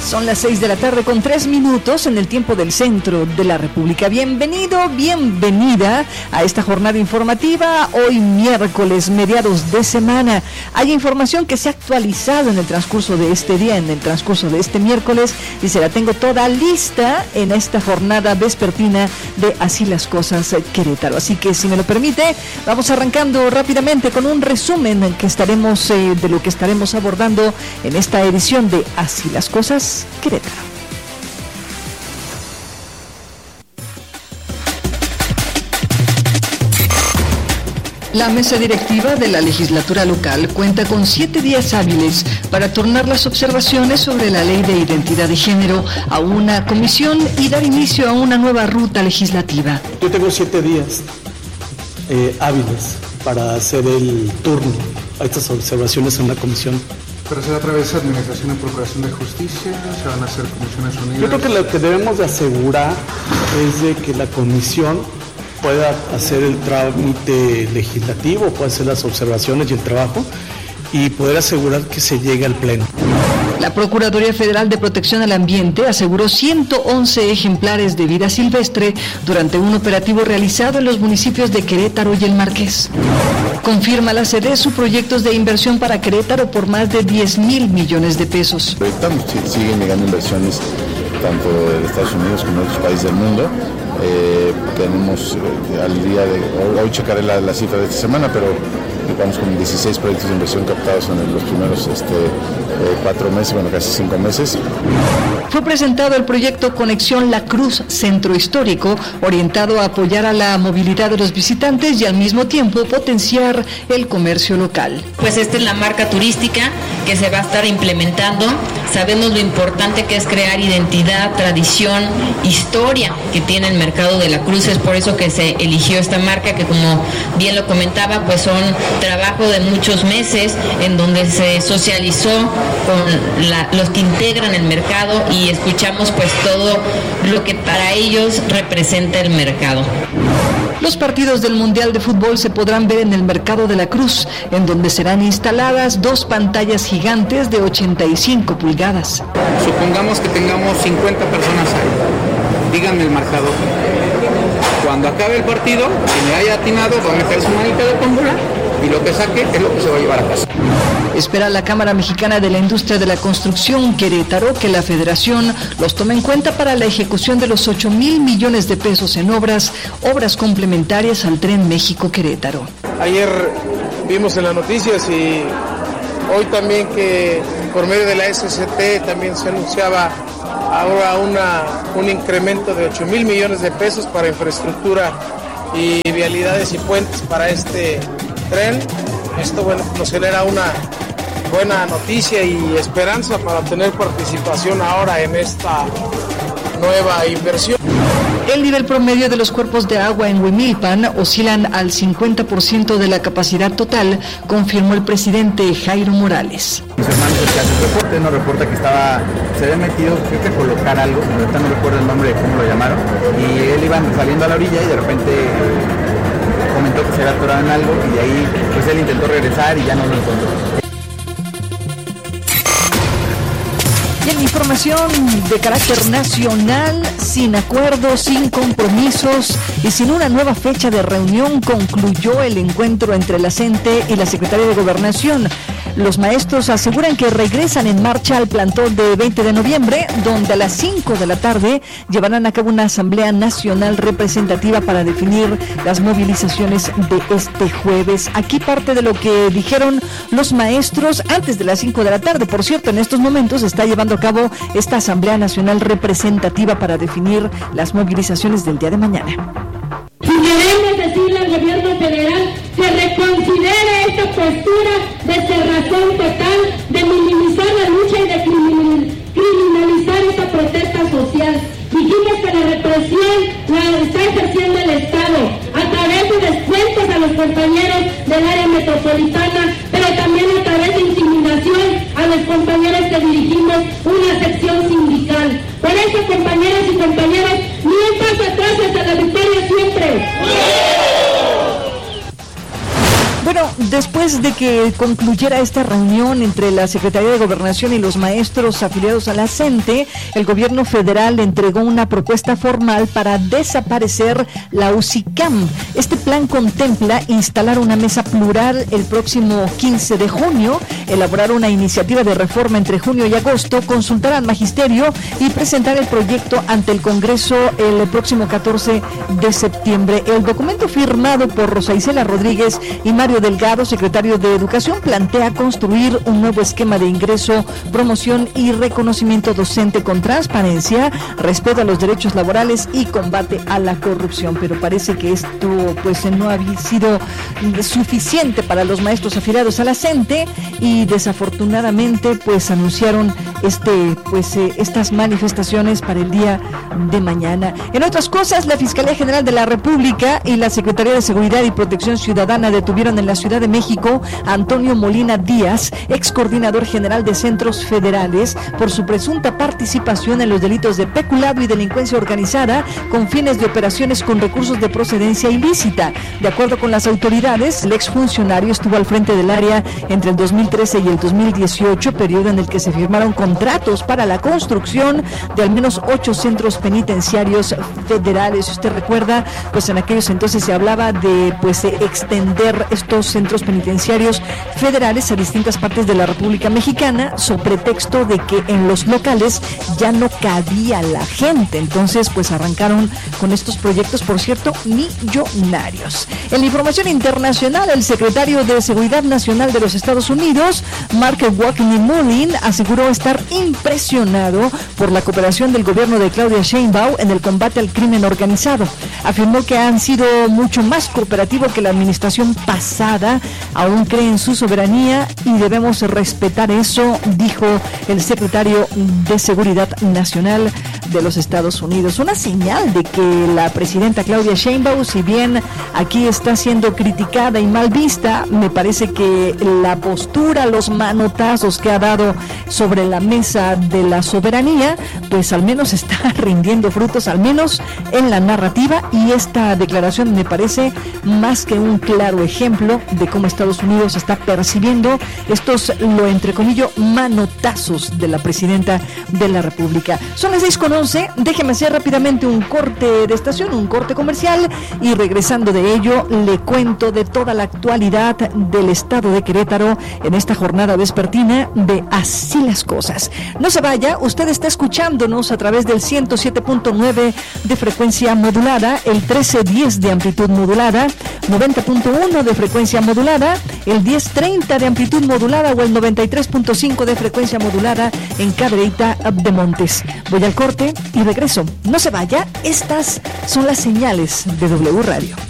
Son las 6:03 en el tiempo del centro de la República. Bienvenido, bienvenida a esta jornada informativa. Hoy miércoles, mediados de semana. Hay información que se ha actualizado en el transcurso de este día, en el transcurso de este miércoles, y se la tengo toda lista en esta jornada vespertina de Así las Cosas Querétaro. Así que, si me lo permite, vamos arrancando rápidamente con un resumen que de lo que estaremos abordando en esta edición de Así las Cosas Querétaro. La mesa directiva de la legislatura local cuenta con 7 días hábiles para turnar las observaciones sobre la ley de identidad de género a una comisión y dar inicio a una nueva ruta legislativa. Yo tengo 7 días hábiles para hacer el turno a estas observaciones en la comisión. Pero será a través de Administración y Procuración de Justicia, se van a hacer comisiones unidas. Yo creo que lo que debemos de asegurar es de que la comisión pueda hacer el trámite legislativo, pueda hacer las observaciones y el trabajo y poder asegurar que se llegue al pleno. La Procuraduría Federal de Protección al Ambiente aseguró 111 ejemplares de vida silvestre durante un operativo realizado en los municipios de Querétaro y El Marqués. Confirma la CEDESU proyectos de inversión para Querétaro por más de 10,000 millones de pesos. Siguen llegando inversiones tanto de Estados Unidos como de otros países del mundo. Tenemos al día de hoy checaré la cifra de esta semana, pero vamos con 16 proyectos de inversión captados en los primeros 4 meses, casi 5 meses. Fue presentado el proyecto Conexión La Cruz Centro Histórico, orientado a apoyar a la movilidad de los visitantes y al mismo tiempo potenciar el comercio local. Pues esta es la marca turística que se va a estar implementando. Sabemos lo importante que es crear identidad, tradición, historia que tiene el mercado de la Cruz. Es por eso que se eligió esta marca, que como bien lo comentaba, pues son trabajo de muchos meses en donde se socializó con los que integran el mercado y escuchamos pues todo lo que para ellos representa el mercado. Los partidos del Mundial de Fútbol se podrán ver en el Mercado de la Cruz, en donde serán instaladas 2 pantallas gigantes de 85 pulgadas. Supongamos que tengamos 50 personas ahí. Díganme el marcador. Cuando acabe el partido, quien le haya atinado va a meter su manita de tómbola y lo que saque es lo que se va a llevar a casa. Espera la Cámara Mexicana de la Industria de la Construcción Querétaro que la Federación los tome en cuenta para la ejecución de los 8,000 millones de pesos en obras complementarias al Tren México-Querétaro. Ayer vimos en las noticias y hoy también que por medio de la SCT también se anunciaba ahora un incremento de 8,000 millones de pesos para infraestructura y vialidades y puentes para este tren. Esto nos genera una buena noticia y esperanza para tener participación ahora en esta nueva inversión. El nivel promedio de los cuerpos de agua en Huimilpan oscilan al 50% de la capacidad total, confirmó el presidente Jairo Morales. Mis hermanos que hacen reporte, nos reporta que se había metido, creo que colocar algo, ahorita no recuerdo el nombre de cómo lo llamaron, y él iba saliendo a la orilla y de repente comentó que se había atorado en algo y de ahí pues él intentó regresar y ya no lo encontró. Y en información de carácter nacional, sin acuerdos, sin compromisos y sin una nueva fecha de reunión, concluyó el encuentro entre la CENTE y la Secretaría de Gobernación. Los maestros aseguran que regresan en marcha al plantón de 20 de noviembre, donde a las 5 de la tarde llevarán a cabo una asamblea nacional representativa para definir las movilizaciones de este jueves. Aquí parte de lo que dijeron los maestros antes de las 5 de la tarde. Por cierto, en estos momentos se está llevando a cabo esta asamblea nacional representativa para definir las movilizaciones del día de mañana. Queremos decirle al gobierno federal que reconsidere esta postura de cerrazón total, de minimizar la lucha y de criminalizar esta protesta social. Dijimos que la represión la está ejerciendo el Estado a través de descuentos a los compañeros del área metropolitana, pero también a través de intimidación a los compañeros que dirigimos una sección sindical. Por eso, compañeras y compañeros, ni un paso atrás hasta la victoria siempre. Bueno, después de que concluyera esta reunión entre la Secretaría de Gobernación y los maestros afiliados a la CENTE, el gobierno federal entregó una propuesta formal para desaparecer la UCICAM. Este plan contempla instalar una mesa plural el próximo 15 de junio, elaborar una iniciativa de reforma entre junio y agosto, consultar al magisterio y presentar el proyecto ante el Congreso el próximo 14 de septiembre. El documento firmado por Rosa Isela Rodríguez y Mario Delgado, secretario de Educación, plantea construir un nuevo esquema de ingreso, promoción y reconocimiento docente con transparencia, respeto a los derechos laborales y combate a la corrupción. Pero parece que esto pues no había sido suficiente para los maestros afiliados a la CENTE y desafortunadamente pues anunciaron estas manifestaciones para el día de mañana. En otras cosas, la Fiscalía General de la República y la Secretaría de Seguridad y Protección Ciudadana detuvieron en la Ciudad de México a Antonio Molina Díaz, ex coordinador general de Centros Federales, por su presunta participación en los delitos de peculado y delincuencia organizada con fines de operaciones con recursos de procedencia ilícita. De acuerdo con las autoridades, el exfuncionario estuvo al frente del área entre el 2013 y el 2018, periodo en el que se firmaron contratos para la construcción de al menos 8 centros penitenciarios federales. Si usted recuerda, pues en aquellos entonces se hablaba de extender estos centros penitenciarios federales a distintas partes de la República Mexicana, sobre pretexto de que en los locales ya no cabía la gente. Entonces, pues arrancaron con estos proyectos, por cierto, millonarios. En la información internacional, el secretario de Seguridad Nacional de los Estados Unidos, Mark Walker-Mullin, aseguró estar impresionado por la cooperación del gobierno de Claudia Sheinbaum en el combate al crimen organizado. Afirmó que han sido mucho más cooperativo que la administración pasada, aún cree en su soberanía y debemos respetar eso, dijo el secretario de Seguridad Nacional de los Estados Unidos. Una señal de que la presidenta Claudia Sheinbaum, si bien aquí está siendo criticada y mal vista, me parece que la postura, los manotazos que ha dado sobre la mesa de la soberanía, pues al menos está rindiendo frutos, al menos en la narrativa, y esta declaración me parece más que un claro ejemplo de cómo Estados Unidos está percibiendo estos, lo entrecomillo, manotazos de la presidenta de la República. Son las 6:11, déjeme hacer rápidamente un corte de estación, un corte comercial, y regresando de ello le cuento de toda la actualidad del estado de Querétaro en esta jornada vespertina de Así las Cosas. No se vaya, usted está escuchándonos a través del 107.9 de frecuencia modulada, el 1310 de amplitud modulada, 90.1 de frecuencia modulada, el 1030 de amplitud modulada o el 93.5 de frecuencia modulada en Cadereyta de Montes. Voy al corte y regreso. No se vaya, estas son las señales de W Radio.